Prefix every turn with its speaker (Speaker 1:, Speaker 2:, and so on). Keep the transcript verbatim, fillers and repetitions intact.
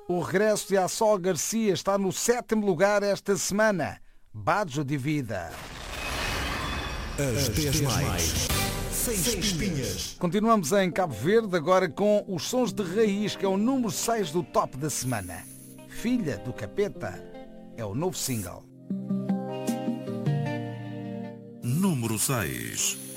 Speaker 1: O regresso de Assol Garcia está no sétimo lugar esta semana. Baggio de Vida.
Speaker 2: As dez mais, sem espinhas.
Speaker 1: Continuamos em Cabo Verde, agora com os Sons de Raiz, que é o número seis do top da semana. Filha do Capeta é o novo single.
Speaker 2: Número seis.